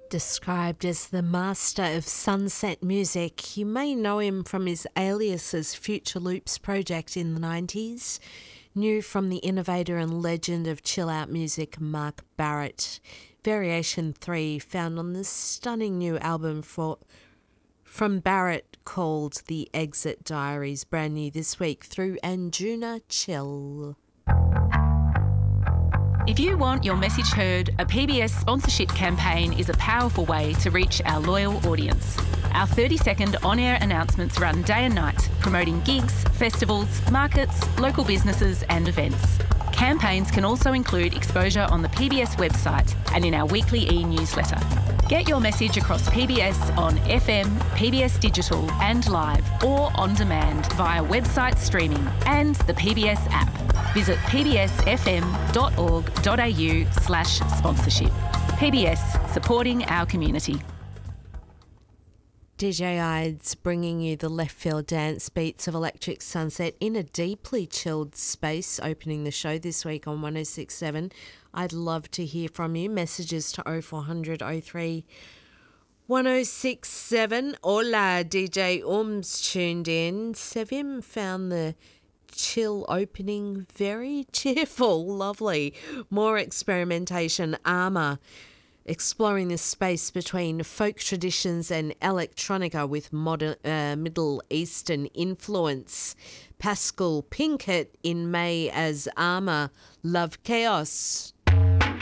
Described as the master of sunset music, you may know him from his Aliases Future Loops project in the 90s. New from the innovator and legend of chill-out music, Mark Barrett. Variation 3, found on the stunning new album from Barrett called The Exit Diaries, brand new this week through Anjuna Chill. If you want your message heard, a PBS sponsorship campaign is a powerful way to reach our loyal audience. Our 30-second on-air announcements run day and night, promoting gigs, festivals, markets, local businesses and events. Campaigns can also include exposure on the PBS website and in our weekly e-newsletter. Get your message across PBS on FM, PBS Digital and live or on demand via website streaming and the PBS app. Visit pbsfm.org.au/sponsorship. PBS, supporting our community. DJ Ides bringing you the left field dance beats of Electric Sunset in a deeply chilled space, opening the show this week on 106.7. I'd love to hear from you. Messages to 0400 03 1067. Hola, DJ tuned in. Sevim found the chill opening very cheerful, lovely. More experimentation, Armour. Exploring the space between folk traditions and electronica with modern Middle Eastern influence. Pascal Pinkett in May as Armour, Love Chaos.